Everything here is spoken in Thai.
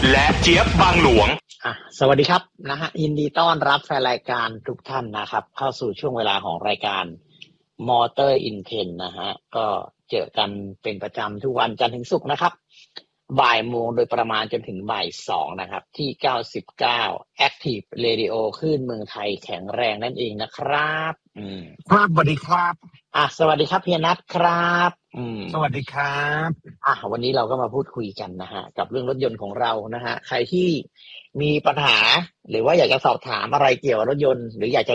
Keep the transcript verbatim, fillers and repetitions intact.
และเจี๊ยบบางหลวงอ่ะสวัสดีครับนะฮะยินดีต้อนรับแฟนรายการทุกท่านนะครับเข้าสู่ช่วงเวลาของรายการ Motor Intent นะฮะก็เจอกันเป็นประจำทุกวันจันทร์ถึงศุกร์นะครับบ่ายโมงโดยประมาณจนถึงบ่ายสองนะครับที่เก้าสิบเก้า Active Radio คลื่นเมืองไทยแข็งแรงนั่นเองนะครับอืมครับสวัสดีครับอ่ะสวัสดีครับเพียนัทครับอืมสวัสดีครับอ่ะวันนี้เราก็มาพูดคุยกันนะฮะกับเรื่องรถยนต์ของเรานะฮะใครที่มีปัญหาหรือว่าอยากจะสอบถามอะไรเกี่ยวกับรถยนต์หรืออยากจะ